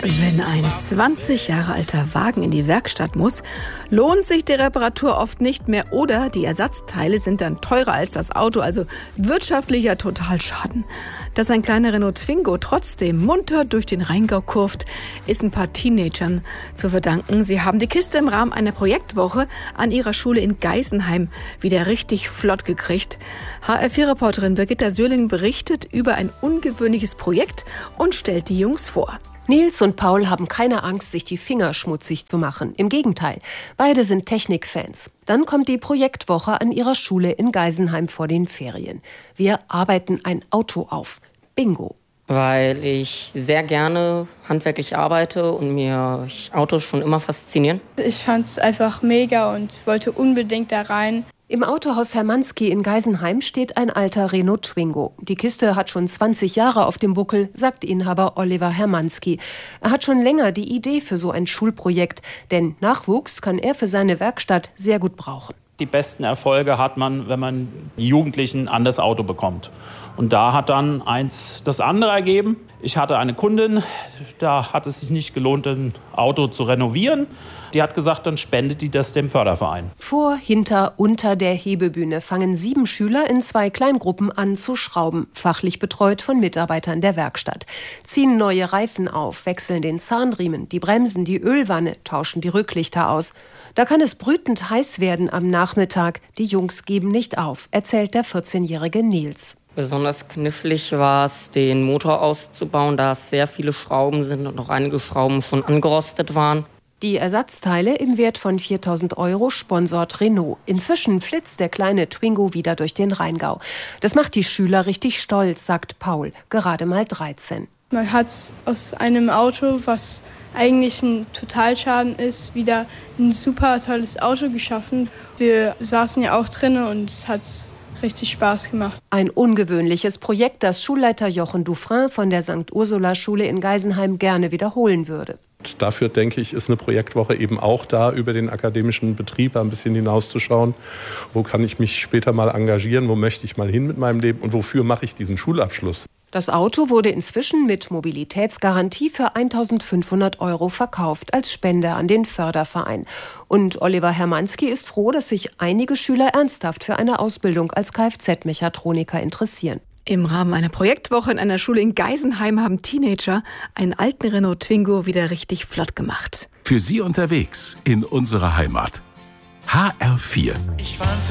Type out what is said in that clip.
Wenn ein 20 Jahre alter Wagen in die Werkstatt muss, lohnt sich die Reparatur oft nicht mehr oder die Ersatzteile sind dann teurer als das Auto, also wirtschaftlicher Totalschaden. Dass ein kleiner Renault Twingo trotzdem munter durch den Rheingau kurvt, ist ein paar Teenagern zu verdanken. Sie haben die Kiste im Rahmen einer Projektwoche an ihrer Schule in Geisenheim wieder richtig flott gekriegt. HR4-Reporterin Birgitta Söhling berichtet über ein ungewöhnliches Projekt und stellt die Jungs vor. Nils und Paul haben keine Angst, sich die Finger schmutzig zu machen. Im Gegenteil, beide sind Technikfans. Dann kommt die Projektwoche an ihrer Schule in Geisenheim vor den Ferien. Wir arbeiten ein Auto auf. Bingo. Weil ich sehr gerne handwerklich arbeite und mir Autos schon immer faszinieren. Ich fand es einfach mega und wollte unbedingt da rein. Im Autohaus Hermanski in Geisenheim steht ein alter Renault Twingo. Die Kiste hat schon 20 Jahre auf dem Buckel, sagt Inhaber Oliver Hermanski. Er hat schon länger die Idee für so ein Schulprojekt, denn Nachwuchs kann er für seine Werkstatt sehr gut brauchen. Die besten Erfolge hat man, wenn man die Jugendlichen an das Auto bekommt. Und da hat dann eins das andere ergeben. Ich hatte eine Kundin, da hat es sich nicht gelohnt, ein Auto zu renovieren. Die hat gesagt, dann spendet die das dem Förderverein. Vor, hinter, unter der Hebebühne fangen 7 Schüler in 2 Kleingruppen an zu schrauben, fachlich betreut von Mitarbeitern der Werkstatt. Ziehen neue Reifen auf, wechseln den Zahnriemen, die Bremsen, die Ölwanne, tauschen die Rücklichter aus. Da kann es brütend heiß werden am Nachmittag. Die Jungs geben nicht auf, erzählt der 14-jährige Nils. Besonders knifflig war es, den Motor auszubauen, da es sehr viele Schrauben sind und auch einige Schrauben schon angerostet waren. Die Ersatzteile im Wert von 4.000 € sponsort Renault. Inzwischen flitzt der kleine Twingo wieder durch den Rheingau. Das macht die Schüler richtig stolz, sagt Paul, gerade mal 13. Man hat aus einem Auto, was eigentlich ein Totalschaden ist, wieder ein super tolles Auto geschaffen. Wir saßen ja auch drin und es hat richtig Spaß gemacht. Ein ungewöhnliches Projekt, das Schulleiter Jochen Dufresne von der St. Ursula-Schule in Geisenheim gerne wiederholen würde. Dafür, denke ich, ist eine Projektwoche eben auch da, über den akademischen Betrieb ein bisschen hinauszuschauen. Wo kann ich mich später mal engagieren? Wo möchte ich mal hin mit meinem Leben? Und wofür mache ich diesen Schulabschluss? Das Auto wurde inzwischen mit Mobilitätsgarantie für 1.500 € verkauft als Spende an den Förderverein. Und Oliver Hermanski ist froh, dass sich einige Schüler ernsthaft für eine Ausbildung als Kfz-Mechatroniker interessieren. Im Rahmen einer Projektwoche in einer Schule in Geisenheim haben Teenager einen alten Renault Twingo wieder richtig flott gemacht. Für Sie unterwegs in unserer Heimat. HR4.